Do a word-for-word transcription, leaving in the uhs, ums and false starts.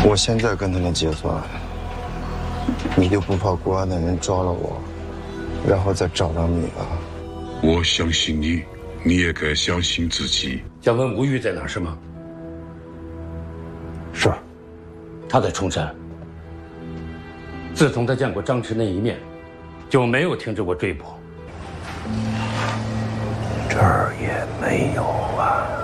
我现在跟他们结算，你就不怕国安的人抓了我，然后再找到你啊？ 我相信你，你也该相信自己。 想问吴玉在哪是吗？ 是。 他在冲山。自从他见过张弛那一面，就没有停止过追捕。 这儿也没有啊。